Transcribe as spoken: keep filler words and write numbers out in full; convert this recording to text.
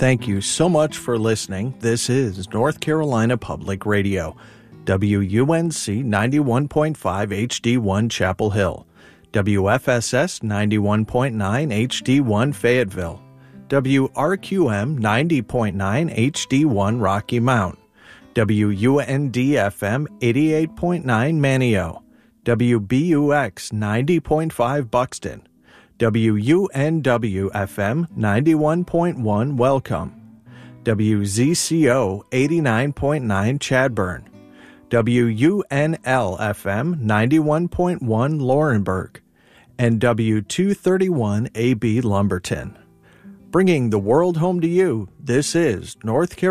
Thank you so much for listening. This is North Carolina Public Radio, W U N C ninety-one point five H D one Chapel Hill, W F S S ninety-one point nine H D one Fayetteville, W R Q M ninety point nine H D one Rocky Mount, W U N D F M eighty-eight point nine Manio, W B U X ninety point five Buxton, W U N W F M ninety-one point one Welcome, W Z C O eighty-nine point nine Chadburn, W U N L F M ninety-one point one Laurinburg, and W two thirty-one A B Lumberton. Bringing the world home to you, this is North Carolina